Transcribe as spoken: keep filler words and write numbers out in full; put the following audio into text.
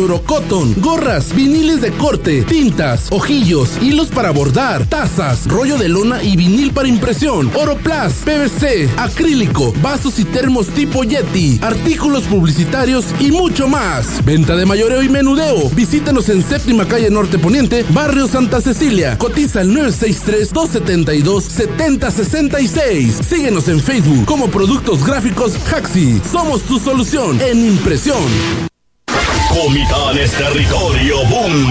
Eurocotton, gorras, viniles de corte, tintas, hojillos, hilos para bordar, tazas, rollo de lona y vinil para impresión, Oroplast, P V C, acrílico, vasos y termos tipo Yeti, artículos publicitarios y mucho más. Venta de mayoreo y menudeo. Visítanos en Séptima Calle Norte Poniente, Barrio Santa Cecilia. Cotiza al nueve seis tres, dos siete dos, siete cero seis seis. Síguenos en Facebook como Productos Gráficos Haxi. Somos tu solución en impresión. Comitán es territorio, boom.